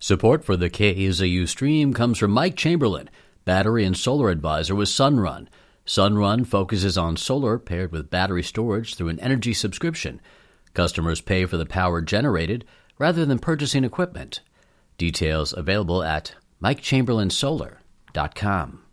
Support for the KZU stream comes from Mike Chamberlain, battery and solar advisor with Sunrun. Sunrun focuses on solar paired with battery storage through an energy subscription. Customers pay for the power generated rather than purchasing equipment. Details available at MikeChamberlainSolar.com.